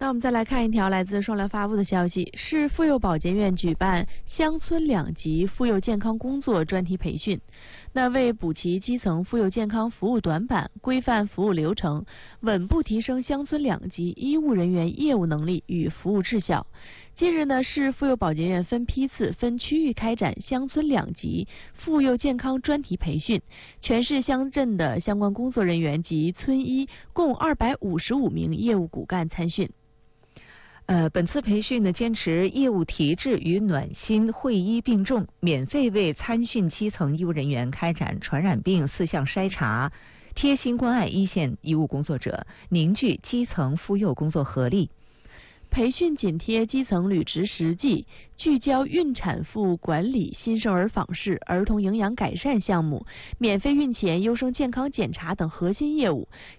那我们再来看一条来自双联发布的消息，市妇幼保健院举办乡村2级妇幼健康工作专题培训。那为补齐基层妇幼健康服务短板，规范服务流程，稳步提升乡村2级医务人员业务能力与服务质效。近日呢，市妇幼保健院分批次、分区域开展乡村2级妇幼健康专题培训，全市乡镇的相关工作人员及村医共255名业务骨干参训。 本次培训呢，坚持业务提质与暖心会医并重，免费为参训基层医务人员开展传染病4项筛查，贴心关爱一线医务工作者，凝聚基层妇幼工作合力。 培训紧贴基层履职实际，聚焦孕产妇管理、新生儿访视、儿童营养改善项目、免费孕前优生健康检查等核心业务，